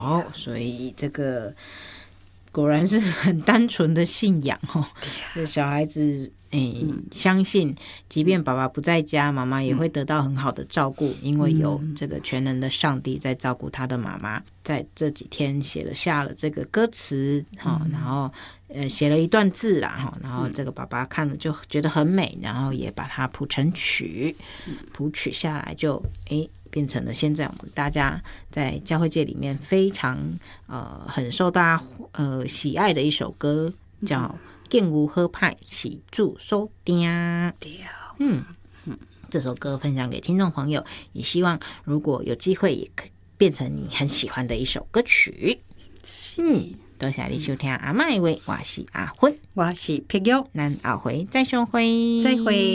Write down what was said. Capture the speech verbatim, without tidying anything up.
哦，所以这个果然是很单纯的信仰哦。这小孩子诶、嗯，相信即便爸爸不在家，妈妈也会得到很好的照顾，因为有这个全能的上帝在照顾他的妈妈。在这几天写了下了这个歌词，哦，然后呃写了一段字啦，然后这个爸爸看了就觉得很美，然后也把它谱成曲，谱曲下来就诶。变成了现在我们大家在教会界里面非常呃很受大家呃喜爱的一首歌，叫《建无合派喜祝收丁》。嗯，这首歌分享给听众朋友，也希望如果有机会也可以变成你很喜欢的一首歌曲。嗯，多谢你收听阿嬷的话，我是阿芬， 我是碧玉， 咱后回再相会， 再会。